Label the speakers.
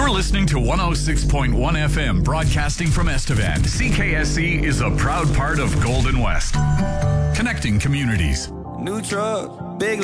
Speaker 1: You're listening to 106.1 FM, broadcasting from Estevan. CKSC is a proud part of Golden West, connecting communities.
Speaker 2: New truck, big